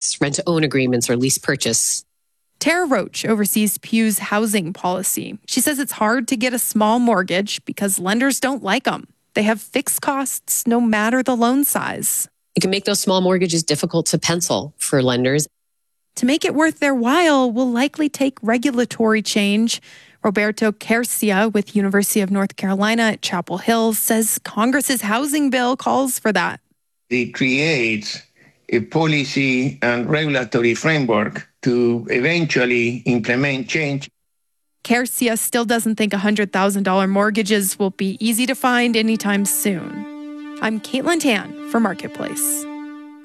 contracts, rent-to-own agreements, or lease purchase. Tara Roach oversees Pew's housing policy. She says it's hard to get a small mortgage because lenders don't like them. They have fixed costs no matter the loan size. It can make those small mortgages difficult to pencil for lenders. To make it worth their while will likely take regulatory change. Roberto Quercia with University of North Carolina at Chapel Hill says Congress's housing bill calls for that. It creates a policy and regulatory framework to eventually implement change. Quercia still doesn't think $100,000 mortgages will be easy to find anytime soon. I'm Caitlin Tan for Marketplace.